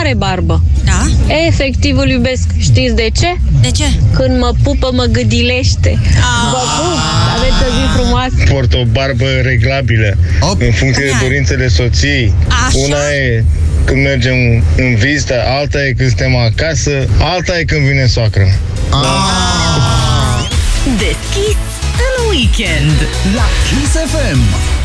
are barbă. Da? Efectiv îl iubesc. Știți de ce? De ce? Când mă pupă, mă gâdilește. Vă pup! Aveți o zi frumoasă! Port o barbă reglabilă în funcție de dorințele soției. Așa? Una e când mergem în vizită, alta e când suntem acasă, alta e când vine soacră. Deschis în weekend La Kiss FM.